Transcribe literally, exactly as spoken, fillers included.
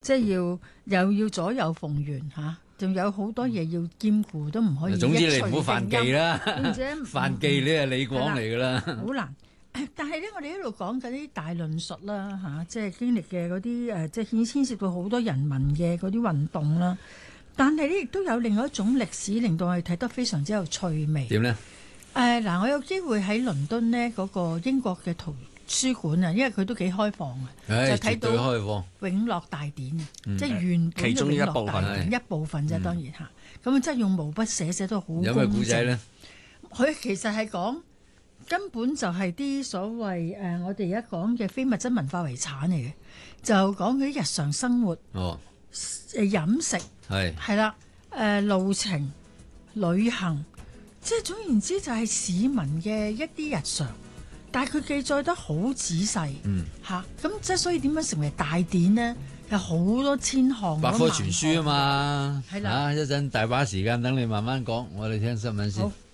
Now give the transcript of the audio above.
即係要又要左右逢源嚇，仲有好多嘢要兼顧，都唔可以一錘定音。 總之你唔好犯忌啦， 或者犯忌你係李廣嚟㗎啦。 好難。但係咧，我哋一路講緊啲大論述啦嚇，即係經歷嘅嗰啲誒，即係牽牽涉到好多人民嘅嗰啲運動啦。但係咧，亦都有另外一種歷史，令到我哋睇得非常之有趣味。 點咧？ 誒嗱、呃，我有機會喺倫敦呢嗰、嗰個英國嘅圖書館啊，因為佢都幾開放嘅， 唉就睇到開放永樂大典啊， 嗯、 即係原本其中嘅永一部分樂大典一部分啫，當然嚇。咁啊，即係用毛筆寫寫都好工整。 有咩故仔咧？ 佢其實係講根本就係啲所謂誒、呃，我哋而家講嘅非物質文化遺產嚟嘅，就講佢啲日常生活， 哦， 誒飲食係係啦，誒、呃、路程、旅行，即係總言之就係市民嘅一啲日常，但係佢記載得好仔細， 嗯嚇，咁即係所以點樣成為大典呢？有好多千項百科全書啊嘛， 係啦啊一陣大把時間等你慢慢講，我哋聽新聞先。 好。